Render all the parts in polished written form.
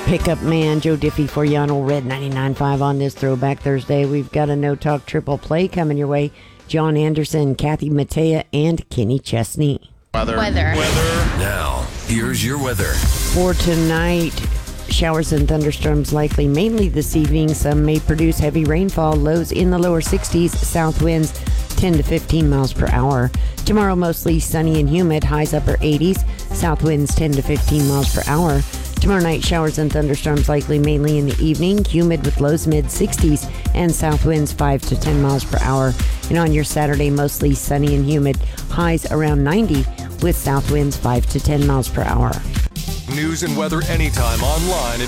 Pickup Man, Joe Diffie for you on Old Red 99.5 on this Throwback Thursday. We've got a No Talk triple play coming your way. John Anderson, Kathy Mattea, and Kenny Chesney. Weather. Now, here's your weather. For tonight, showers and thunderstorms likely mainly this evening. Some may produce heavy rainfall. Lows in the lower 60s. South winds 10 to 15 miles per hour. Tomorrow, mostly sunny and humid. Highs upper 80s. South winds 10 to 15 miles per hour. Tomorrow night, showers and thunderstorms likely mainly in the evening. Humid with lows mid-60s and south winds 5 to 10 miles per hour. And on your Saturday, mostly sunny and humid. Highs around 90 with south winds 5 to 10 miles per hour. News and weather anytime online at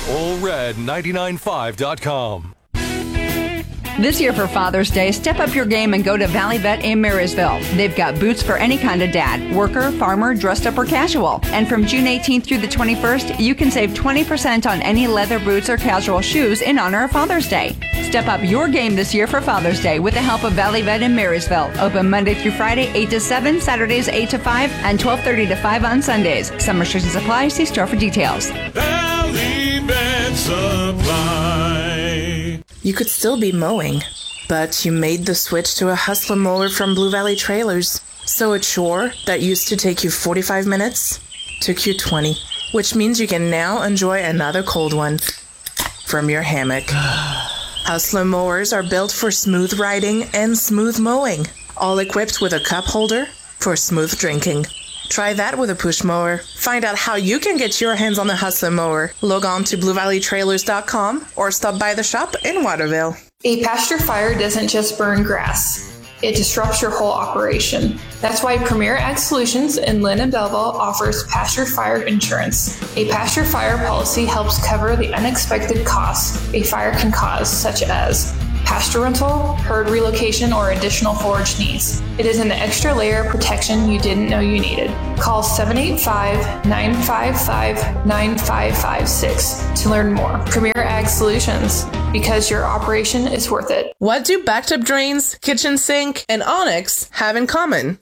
allred995.com. This year for Father's Day, step up your game and go to Valley Vet in Marysville. They've got boots for any kind of dad, worker, farmer, dressed up, or casual. And from June 18th through the 21st, you can save 20% on any leather boots or casual shoes in honor of Father's Day. Step up your game this year for Father's Day with the help of Valley Vet in Marysville. Open Monday through Friday, 8 to 7, Saturdays 8 to 5, and 12:30 to 5 on Sundays. Some restrictions apply. See store for details. Valley Vet Supply. You could still be mowing, but you made the switch to a Hustler mower from Blue Valley Trailers. So a chore that used to take you 45 minutes took you 20, which means you can now enjoy another cold one from your hammock. Hustler mowers are built for smooth riding and smooth mowing, all equipped with a cup holder for smooth drinking. Try that with a push mower. Find out how you can get your hands on a Hustler mower. Log on to BlueValleyTrailers.com or stop by the shop in Waterville. A pasture fire doesn't just burn grass. It disrupts your whole operation. That's why Premier Ag Solutions in Lynn and Belleville offers pasture fire insurance. A pasture fire policy helps cover the unexpected costs a fire can cause, such as pasture rental, herd relocation, or additional forage needs. It is an extra layer of protection you didn't know you needed. Call 785-955-9556 to learn more. Premier Ag Solutions, because your operation is worth it. What do backed-up drains, kitchen sink, and Onyx have in common?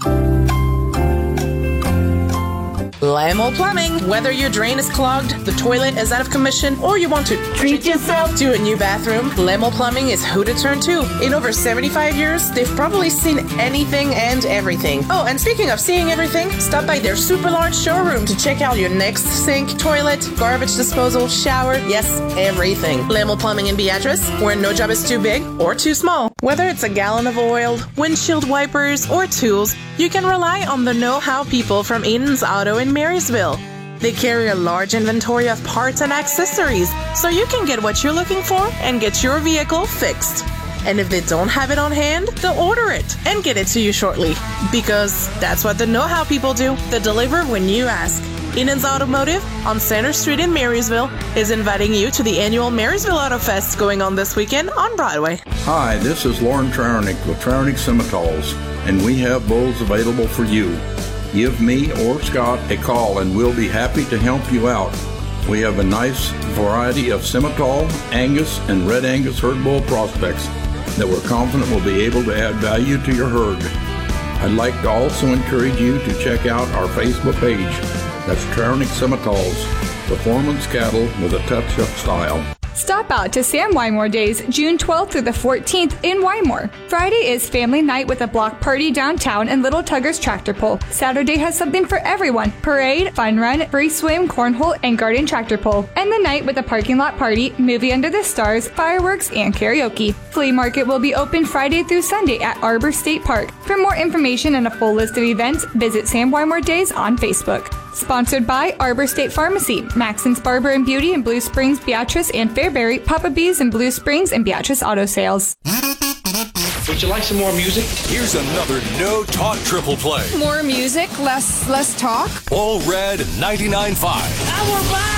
Lamo Plumbing. Whether your drain is clogged, the toilet is out of commission, or you want to treat yourself to a new bathroom, Lamo Plumbing is who to turn to. In over 75 years, they've probably seen anything and everything. Oh, and speaking of seeing everything, stop by their super large showroom to check out your next sink, toilet, garbage disposal, shower, yes, everything. Lamo Plumbing in Beatrice, where no job is too big or too small. Whether it's a gallon of oil, windshield wipers, or tools, you can rely on the know-how people from Eden's Auto in Marysville. They carry a large inventory of parts and accessories, so you can get what you're looking for and get your vehicle fixed. And if they don't have it on hand, they'll order it and get it to you shortly. Because that's what the know-how people do. They deliver when you ask. Eden's Automotive on Center Street in Marysville is inviting you to the annual Marysville Auto Fest going on this weekend on Broadway. Hi, this is Lauren Trauernick with Trauernick Scimitars, and we have bulls available for you. Give me or Scott a call and we'll be happy to help you out. We have a nice variety of Simmental, Angus, and Red Angus herd bull prospects that we're confident will be able to add value to your herd. I'd like to also encourage you to check out our Facebook page. That's Trauernick Scimitars, performance cattle with a touch of style. Stop out to Sam Wymore Days, June 12th through the 14th in Wymore. Friday is family night with a block party downtown and Little Tugger's tractor pull. Saturday has something for everyone. Parade, fun run, free swim, cornhole, and garden tractor pull. And the night with a parking lot party, movie under the stars, fireworks, and karaoke. Flea market will be open Friday through Sunday at Arbor State Park. For more information and a full list of events, visit Sam Wymore Days on Facebook. Sponsored by Arbor State Pharmacy, Maxon's Barber and Beauty in Blue Springs, Beatrice, and Fairbury, Papa B's in Blue Springs, and Beatrice Auto Sales. Would you like some more music? Here's another No Talk triple play. More music, less talk. All Red 99.5. Our